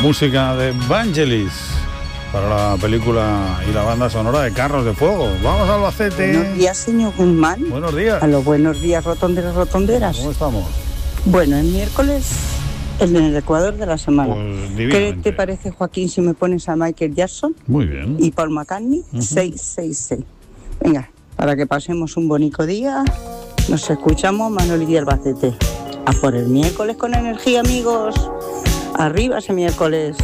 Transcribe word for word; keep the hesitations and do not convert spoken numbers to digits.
música de Vangelis para la película y la banda sonora de Carros de Fuego. Vamos a Albacete. Buenos días, señor Guzmán. Buenos días. A los buenos días, rotonderos, rotonderas. ¿Cómo estamos? Bueno, el miércoles, en el Ecuador de la semana. Pues, ¿Qué te parece, Joaquín, si me pones a Michael Jackson? Muy bien. Y Paul McCartney, uh-huh. seis seis seis. Venga, para que pasemos un bonito día, nos escuchamos Manoli y Albacete. A por el miércoles con energía, amigos. Arriba ese miércoles.